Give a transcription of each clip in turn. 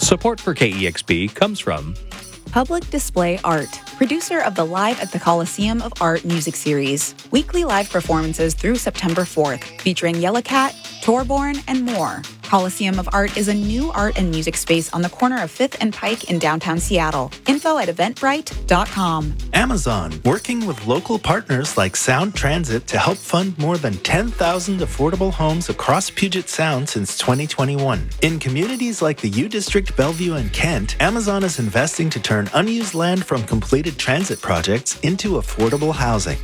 Support for KEXP comes from Public Display Art, producer of the Live at the Coliseum of Art music series. Weekly live performances through September 4th, featuring Yellowcat, Torborn, and more. Coliseum of Art is a new art and music space on the corner of 5th and Pike in downtown Seattle. Info at eventbrite.com. Amazon, working with local partners like Sound Transit to help fund more than 10,000 affordable homes across Puget Sound since 2021. In communities like the U District, Bellevue, and Kent, Amazon is investing to turn unused land from completed transit projects into affordable housing.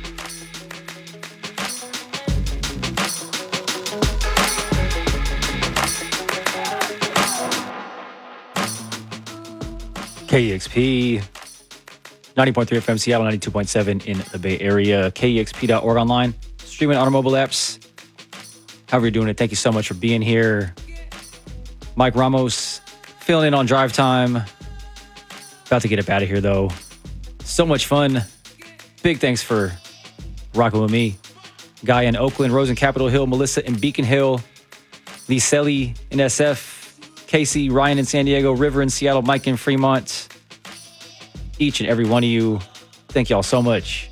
KEXP, 90.3 FM Seattle, 92.7 in the Bay Area, KEXP.org online, streaming automobile apps. However you're doing it, thank you so much for being here. Mike Ramos, filling in on drive time. About to get up out of here, though. So much fun. Big thanks for rocking with me. Guy in Oakland, Rose in Capitol Hill, Melissa in Beacon Hill, Lee Selly in SF, Casey, Ryan in San Diego, River in Seattle, Mike in Fremont. Each and every one of you, thank y'all so much.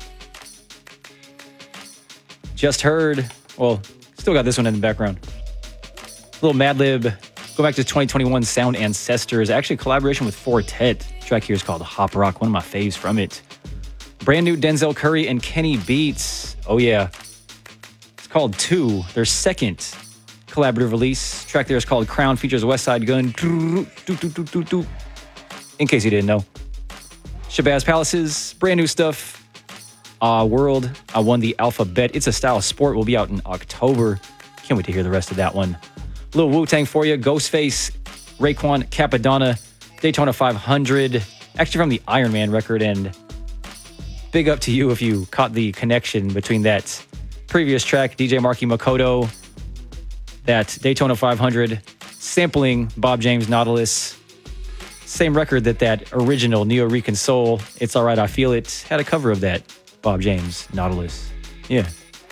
Just heard, well, still got this one in the background. Little Mad Lib, go back to 2021 Sound Ancestors. Actually, collaboration with Fortet. The track here is called Hop Rock, one of my faves from it. Brand new Denzel Curry and Kenny Beats. Oh, yeah. It's called Two, their second collaborative release. Track there is called Crown, features Westside Gun. In case you didn't know. Shabazz Palaces, brand new stuff. World, I Won the Alphabet. It's a Style of Sport will be out in October. Can't wait to hear the rest of that one. Little Wu-Tang for you. Ghostface, Raekwon, Capadonna, Daytona 500. Actually from the Iron Man record. And big up to you if you caught the connection between that previous track, DJ Marky Makoto, that Daytona 500 sampling Bob James Nautilus. Same record that original Neo Rican Soul, It's Alright I Feel It, had a cover of that Bob James Nautilus. Yeah.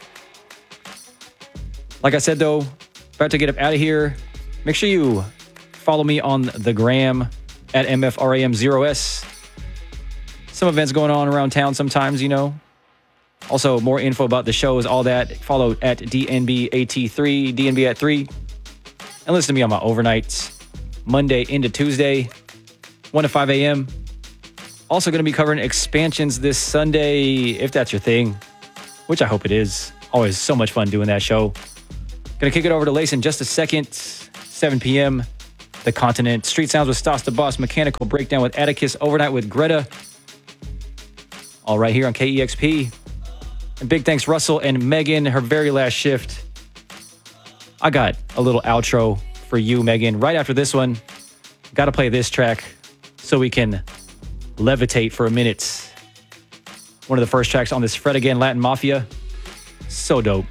Like I said, though, about to get up out of here. Make sure you follow me on the gram at MFRAM0S. Some events going on around town sometimes, you know. Also, more info about the shows, all that. Follow at DNBAT3, DNB at 3. And listen to me on my overnights, Monday into Tuesday, 1 to 5 a.m. Also going to be covering expansions this Sunday, if that's your thing, which I hope it is. Always so much fun doing that show. Going to kick it over to Lace in just a second, 7 p.m. The Continent, Street Sounds with Stas the Boss, Mechanical Breakdown with Atticus, Overnight with Greta. All right here on KEXP. And big thanks, Russell and Megan, her very last shift. I got a little outro for you, Megan. Right after this one, got to play this track so we can levitate for a minute. One of the first tracks on this Fred Again Latin Mafia. So dope.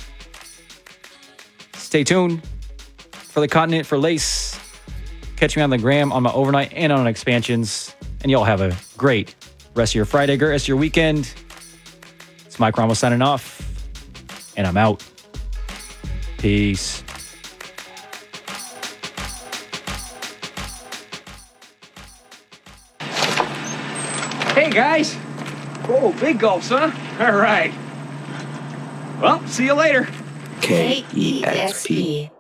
Stay tuned for the Continent, for Lace. Catch me on the gram, on my overnight, and on expansions. And y'all have a great rest of your Friday, great rest of your weekend. It's Mike Ramos signing off, and I'm out. Peace. Hey, guys. Oh, big gulps, huh? All right. Well, see you later. KEXP.